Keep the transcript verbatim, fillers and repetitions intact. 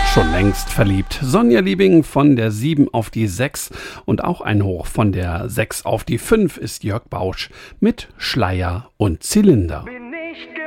Schon längst verliebt. Sonja Liebing von der sieben auf die sechs und auch ein Hoch von der sechs auf die fünf ist Jörg Bausch mit Schleier und Zylinder.